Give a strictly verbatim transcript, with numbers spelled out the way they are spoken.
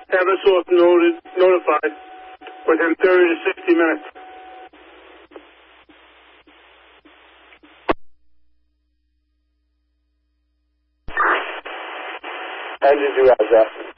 Have us off noted, notified within thirty to sixty minutes. Engine two has that.